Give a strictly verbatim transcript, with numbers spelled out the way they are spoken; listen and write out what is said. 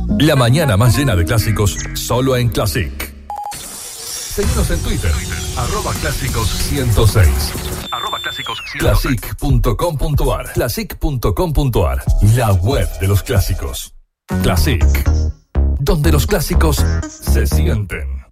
La mañana más llena de clásicos, solo en Classic. Seguinos en Twitter, arroba clásicos ciento seis. Arroba clásicos classic punto com punto ar. classic punto com punto ar. La web de los clásicos. Classic. Donde los clásicos se sienten.